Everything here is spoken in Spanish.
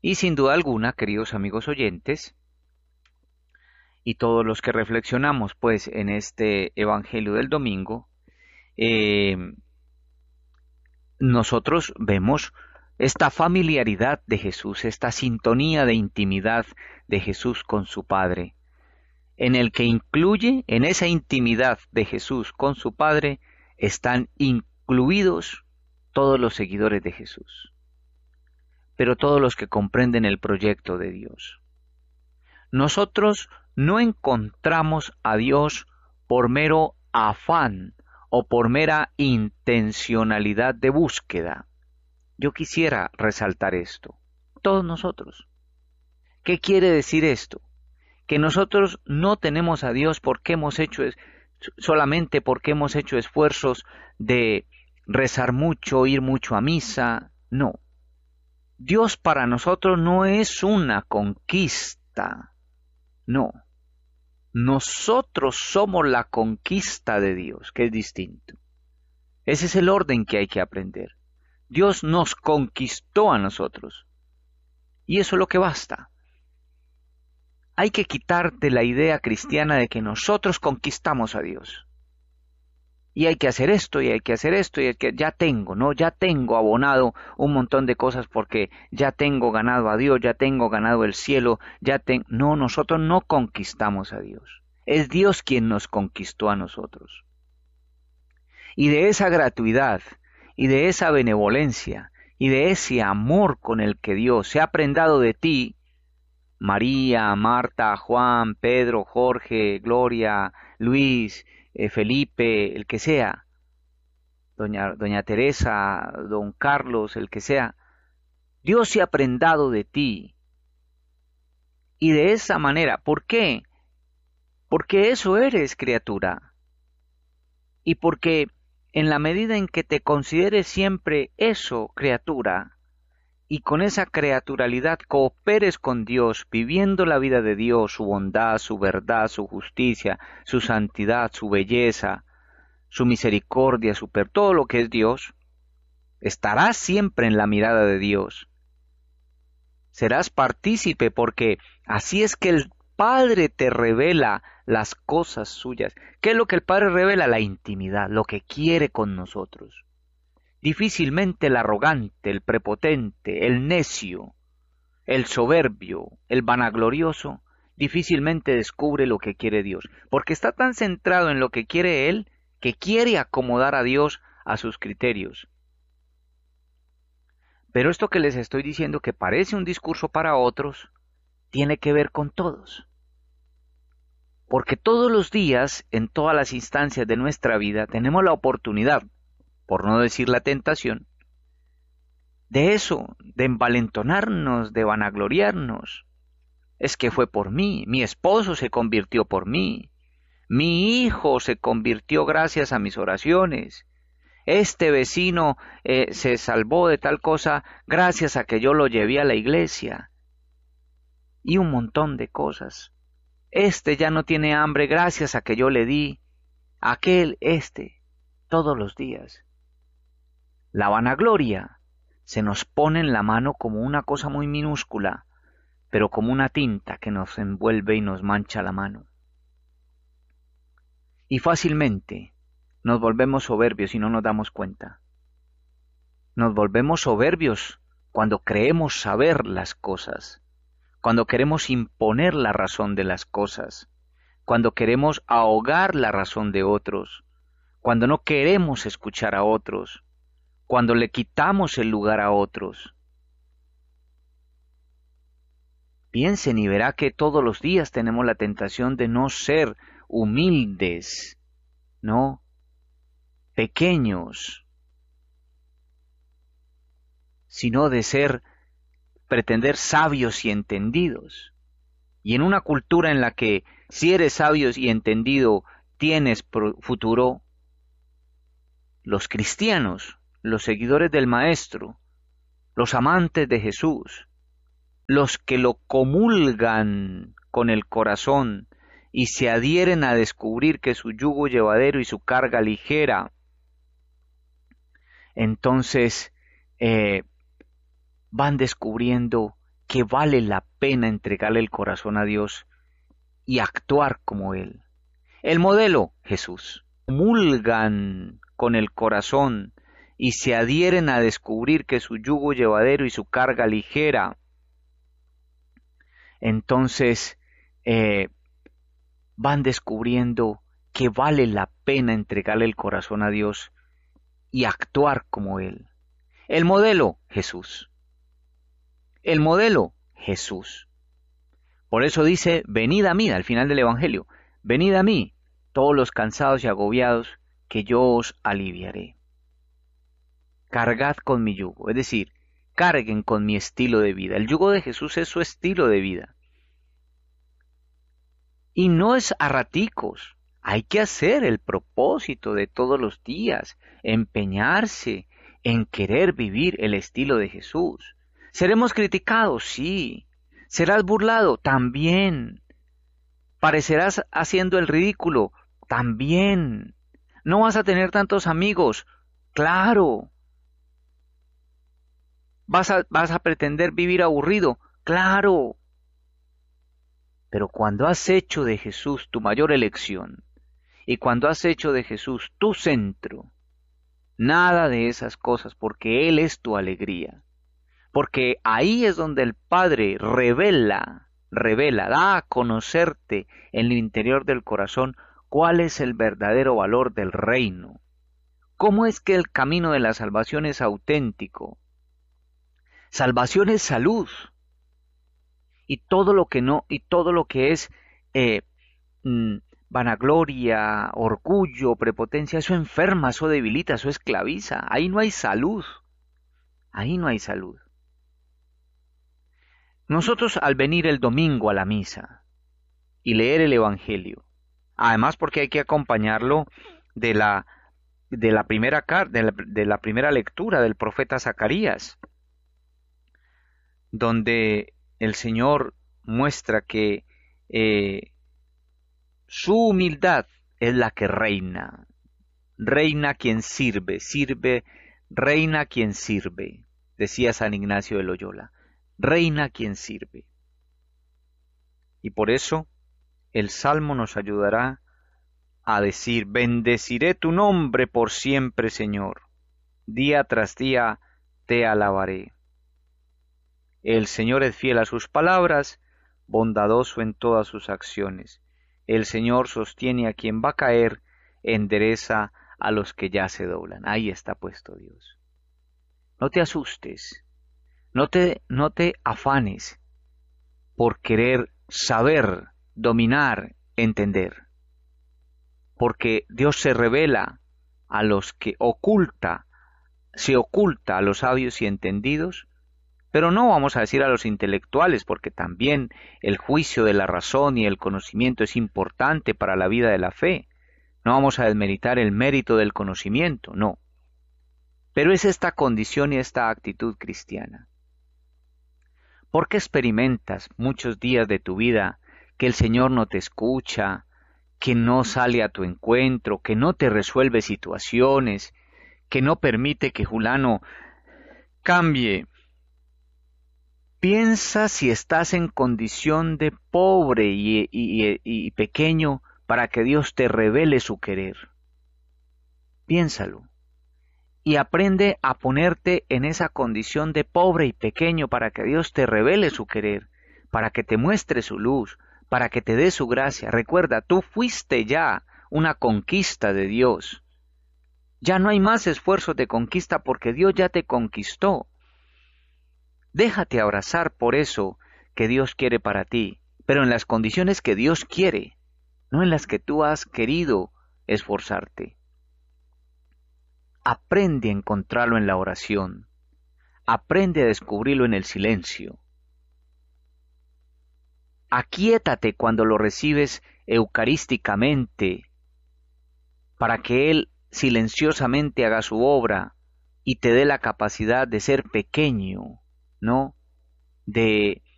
Y sin duda alguna, queridos amigos oyentes, y todos los que reflexionamos pues en este Evangelio del domingo, eh, nosotros vemos esta familiaridad de Jesús, esta sintonía de intimidad de Jesús con su Padre, en el que incluye, en esa intimidad de Jesús con su Padre, están incluidos todos los seguidores de Jesús, pero todos los que comprenden el proyecto de Dios. Nosotros no encontramos a Dios por mero afán o por mera intencionalidad de búsqueda. Yo quisiera resaltar esto. Todos nosotros. ¿Qué quiere decir esto? Que nosotros no tenemos a Dios porque hemos hecho solamente porque hemos hecho esfuerzos de rezar mucho, ir mucho a misa. No. Dios para nosotros no es una conquista. No. Nosotros somos la conquista de Dios, que es distinto. Ese es el orden que hay que aprender. Dios nos conquistó a nosotros. Y eso es lo que basta. Hay que quitar de la idea cristiana de que nosotros conquistamos a Dios. Y hay que hacer esto, y hay que hacer esto, y hay que, ya tengo, ¿no? Ya tengo abonado un montón de cosas porque ya tengo ganado a Dios, ya tengo ganado el cielo, No, nosotros no conquistamos a Dios. Es Dios quien nos conquistó a nosotros. Y de esa gratuidad, y de esa benevolencia, y de ese amor con el que Dios se ha prendado de ti, María, Marta, Juan, Pedro, Jorge, Gloria, Luis, Felipe, el que sea, doña Teresa, don Carlos, el que sea, Dios se ha prendado de ti. Y de esa manera, ¿por qué? Porque eso eres, criatura. Y porque en la medida en que te consideres siempre eso, criatura, y con esa creaturalidad cooperes con Dios, viviendo la vida de Dios, su bondad, su verdad, su justicia, su santidad, su belleza, su misericordia, todo lo que es Dios, estarás siempre en la mirada de Dios. Serás partícipe porque así es que el Padre te revela las cosas suyas. ¿Qué es lo que el Padre revela? La intimidad, lo que quiere con nosotros. Difícilmente el arrogante, el prepotente, el necio, el soberbio, el vanaglorioso, difícilmente descubre lo que quiere Dios, porque está tan centrado en lo que quiere Él, que quiere acomodar a Dios a sus criterios. Pero esto que les estoy diciendo, que parece un discurso para otros, tiene que ver con todos. Porque todos los días, en todas las instancias de nuestra vida, tenemos la oportunidad, por no decir la tentación, de eso, de envalentonarnos, de vanagloriarnos. Es que fue por mí, mi esposo se convirtió por mí, mi hijo se convirtió gracias a mis oraciones, este vecino se salvó de tal cosa gracias a que yo lo llevé a la iglesia, y un montón de cosas. Este ya no tiene hambre gracias a que yo le di, todos los días. La vanagloria se nos pone en la mano como una cosa muy minúscula, pero como una tinta que nos envuelve y nos mancha la mano. Y fácilmente nos volvemos soberbios y no nos damos cuenta. Nos volvemos soberbios cuando creemos saber las cosas, cuando queremos imponer la razón de las cosas, cuando queremos ahogar la razón de otros, cuando no queremos escuchar a otros, cuando le quitamos el lugar a otros. Piensen y verá que todos los días tenemos la tentación de no ser humildes, ¿no? Pequeños, sino de pretender sabios y entendidos. Y en una cultura en la que si eres sabio y entendido tienes futuro, los cristianos, los seguidores del Maestro, los amantes de Jesús, los que lo comulgan con el corazón y se adhieren a descubrir que su yugo llevadero y su carga ligera, entonces van descubriendo que vale la pena entregarle el corazón a Dios y actuar como Él. El modelo, Jesús. Comulgan con el corazón y se adhieren a descubrir que su yugo llevadero y su carga ligera. Entonces van descubriendo que vale la pena entregarle el corazón a Dios y actuar como Él. El modelo, Jesús. El modelo, Jesús. Por eso dice, venid a mí, al final del Evangelio, venid a mí, todos los cansados y agobiados, que yo os aliviaré. Cargad con mi yugo, es decir, carguen con mi estilo de vida. El yugo de Jesús es su estilo de vida. Y no es a raticos, hay que hacer el propósito de todos los días, empeñarse en querer vivir el estilo de Jesús. ¿Seremos criticados? Sí. ¿Serás burlado? También. ¿Parecerás haciendo el ridículo? También. ¿No vas a tener tantos amigos? Claro. ¿Vas a pretender vivir aburrido? Claro. Pero cuando has hecho de Jesús tu mayor elección y cuando has hecho de Jesús tu centro, nada de esas cosas, porque Él es tu alegría. Porque ahí es donde el Padre revela, da a conocerte en el interior del corazón cuál es el verdadero valor del reino. ¿Cómo es que el camino de la salvación es auténtico? Salvación es salud. Y todo lo que no, y todo lo que es vanagloria, orgullo, prepotencia, eso enferma, eso debilita, eso esclaviza. Ahí no hay salud. Ahí no hay salud. Nosotros al venir el domingo a la misa y leer el Evangelio, además porque hay que acompañarlo de la primera lectura del profeta Zacarías, donde el Señor muestra que su humildad es la que reina. Reina quien sirve, reina quien sirve, decía San Ignacio de Loyola. Reina quien sirve. Y por eso el Salmo nos ayudará a decir, bendeciré tu nombre por siempre, Señor. Día tras día te alabaré. El Señor es fiel a sus palabras, bondadoso en todas sus acciones. El Señor sostiene a quien va a caer, endereza a los que ya se doblan. Ahí está puesto Dios. No te asustes, no te afanes por querer saber, dominar, entender. Porque Dios se revela a los que se oculta a los sabios y entendidos, pero no vamos a decir a los intelectuales, porque también el juicio de la razón y el conocimiento es importante para la vida de la fe. No vamos a desmeritar el mérito del conocimiento, no. Pero es esta condición y esta actitud cristiana. ¿Por qué experimentas muchos días de tu vida que el Señor no te escucha, que no sale a tu encuentro, que no te resuelve situaciones, que no permite que fulano cambie? Piensa si estás en condición de pobre y pequeño para que Dios te revele su querer. Piénsalo. Y aprende a ponerte en esa condición de pobre y pequeño para que Dios te revele su querer, para que te muestre su luz, para que te dé su gracia. Recuerda, tú fuiste ya una conquista de Dios. Ya no hay más esfuerzos de conquista porque Dios ya te conquistó. Déjate abrazar por eso que Dios quiere para ti, pero en las condiciones que Dios quiere, no en las que tú has querido esforzarte. Aprende a encontrarlo en la oración. Aprende a descubrirlo en el silencio. Aquíétate cuando lo recibes eucarísticamente, para que Él silenciosamente haga su obra y te dé la capacidad de ser pequeño, ¿no? De